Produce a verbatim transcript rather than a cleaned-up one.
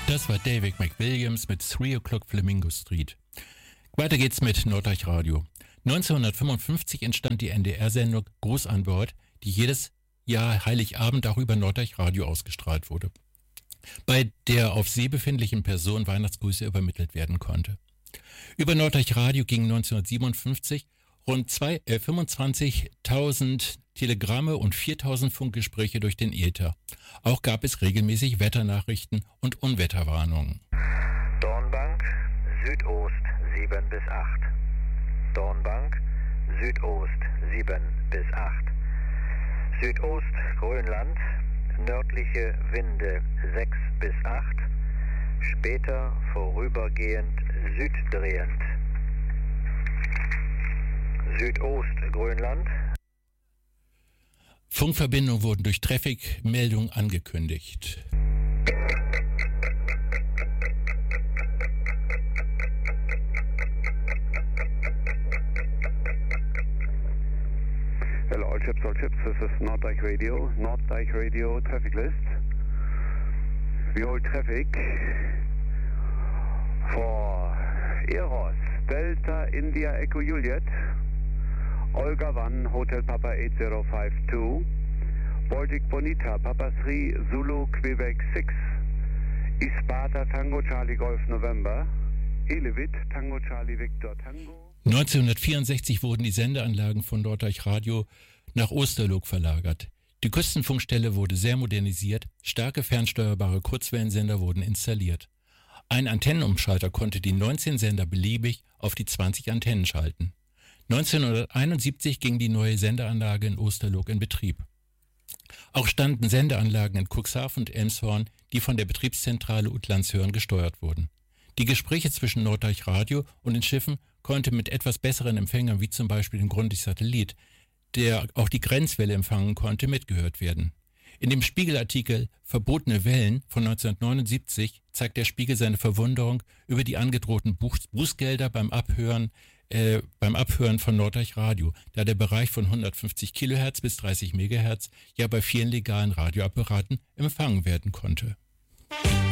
Das war David McWilliams mit Three O'Clock Flamingo Street. Weiter geht's mit Norddeich Radio. neunzehnhundertfünfundfünfzig entstand die N D R-Sendung Gruß an Bord, die jedes Jahr Heiligabend auch über Norddeich Radio ausgestrahlt wurde, bei der auf See befindlichen Person Weihnachtsgrüße übermittelt werden konnte. Über Norddeich Radio gingen neunzehnhundertsiebenundfünfzig rund zwei, äh, fünfundzwanzigtausend Telegramme und viertausend Funkgespräche durch den Äther. Auch gab es regelmäßig Wetternachrichten und Unwetterwarnungen. Dornbank, Südost sieben bis acht. Dornbank, Südost sieben bis acht. Südost Grönland, nördliche Winde sechs bis acht. Später vorübergehend süddrehend. Südost Grönland. Funkverbindungen wurden durch Traffic-Meldung angekündigt. Hello, all ships, all ships, this is Norddeich Radio, Norddeich Radio traffic list. We hold traffic for Eros, Delta India Echo Juliet, Olga one, Hotel Papa eight zero five two, Baltic Bonita, Papa three, Zulu Quebec six, Isparta Tango Charlie Golf November, Elevit Tango Charlie Victor Tango. neunzehnhundertvierundsechzig wurden die Sendeanlagen von Norddeich Radio nach Osterloog verlagert. Die Küstenfunkstelle wurde sehr modernisiert, starke fernsteuerbare Kurzwellensender wurden installiert. Ein Antennenumschalter konnte die neunzehn Sender beliebig auf die zwanzig Antennen schalten. neunzehnhunderteinundsiebzig ging die neue Sendeanlage in Osterloog in Betrieb. Auch standen Sendeanlagen in Cuxhaven und Elmshorn, die von der Betriebszentrale Utlandshören gesteuert wurden. Die Gespräche zwischen Norddeich Radio und den Schiffen konnte mit etwas besseren Empfängern, wie zum Beispiel dem Grundig-Satellit, der auch die Grenzwelle empfangen konnte, mitgehört werden. In dem Spiegelartikel Verbotene Wellen von neunzehnhundertneunundsiebzig zeigt der Spiegel seine Verwunderung über die angedrohten Bußgelder beim Abhören, äh, beim Abhören von Norddeich Radio, da der Bereich von hundertfünfzig Kilohertz bis dreißig Megahertz ja bei vielen legalen Radioapparaten empfangen werden konnte.